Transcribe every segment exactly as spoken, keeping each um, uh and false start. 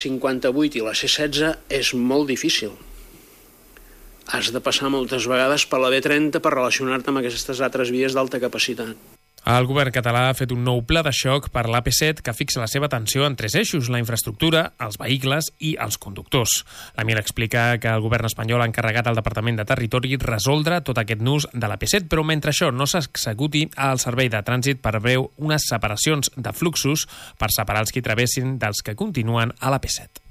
cinquanta-vuit i la C setze és molt difícil. Has de passar moltes vegades per la B trenta per relacionar-te amb aquestes altres vies d'alta capacitat. El govern català ha fet un nou pla de xoc per l'A P set que fixa la seva atenció en tres eixos: la infraestructura, els vehicles i els conductors. La Mir explica que el govern espanyol ha encarregat al Departament de Territori resoldre tot aquest nus de l'A P set, però mentre això no s'executi, el Servei de Trànsit preveu unes separacions de fluxos per separar els que hi travessin dels que continuen a l'A P set.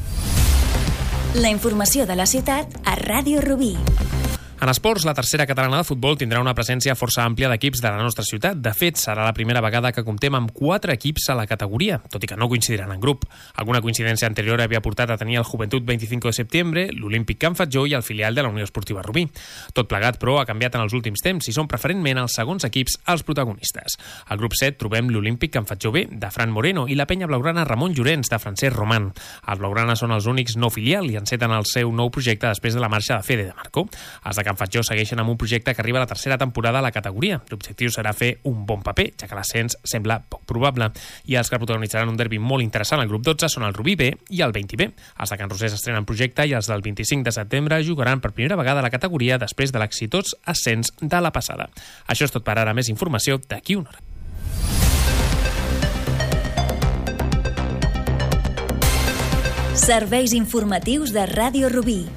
La informació de la ciutat a Ràdio Rubí. En esports, la tercera catalana de futbol tindrà una presència força àmplia d'equips de la nostra ciutat. De fet, serà la primera vegada que comptem amb quatre equips a la categoria, tot i que no coincidiran en grup. Alguna coincidència anterior havia portat a tenir el Joventut vint-i-cinc de setembre, l'Olímpic Can Fatjó i el filial de la Unió Esportiva Rubí. Tot plegat, però, ha canviat en els últims temps i són preferentment els segons equips els protagonistes. Al grup set trobem l'Olímpic Can Fatjó B, de Fran Moreno, i la penya blaugrana Ramon Llorenç, de Francesc Roman. Els blaugranes són els únics no filial i enceten el seu nou projecte després de la marxa de Fede de Marco. Els de Can Fatjó segueixen amb un projecte que arriba a la tercera temporada a la categoria. L'objectiu serà fer un bon paper, ja que l'ascens sembla poc probable. I els que protagonitzaran un derbi molt interessant al grup dotze són el Rubí B i el vint B. Els de Can Rosés estrenen projecte i els del vint-i-cinc de setembre jugaran per primera vegada a la categoria després de l'exitós ascens de la passada. Això és tot per ara. Més informació d'aquí una hora. Serveis informatius de Ràdio Rubí.